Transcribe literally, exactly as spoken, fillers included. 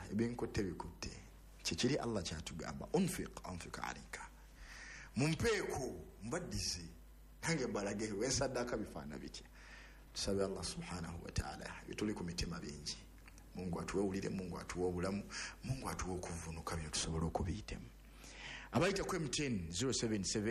ebinkutte bikutte kikiri Allah kyatugamba unfiq anfiq alika mumpeeko mbaddize nange mbalage wensaddaaka bifaana bitya. Tusabe Allah subhanahu wa ta'ala bituli ku mitima bingi. Mungu atuwulire, Mungu atuwe obulamu, Mungu atuwe okuvunuka byo tusobola okubiyitamu. Abayita ku M ten zero seven seven